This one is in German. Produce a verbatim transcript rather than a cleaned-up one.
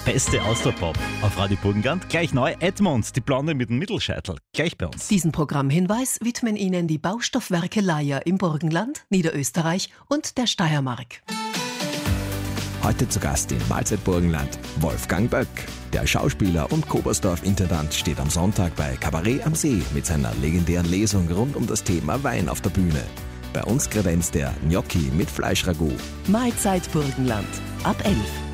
beste Austropop auf Radio Burgenland. Gleich neu Edmund, die Blonde mit dem Mittelscheitel. Gleich bei uns. Diesen Programmhinweis widmen Ihnen die Baustoffwerke Leier im Burgenland, Niederösterreich und der Steiermark. Heute zu Gast in Mahlzeit Burgenland Wolfgang Böck. Der Schauspieler und Kobersdorf-Intendant steht am Sonntag bei Kabarett am See mit seiner legendären Lesung rund um das Thema Wein auf der Bühne. Bei uns kredenzt der Gnocchi mit Fleischragout. Mahlzeit Burgenland ab elf.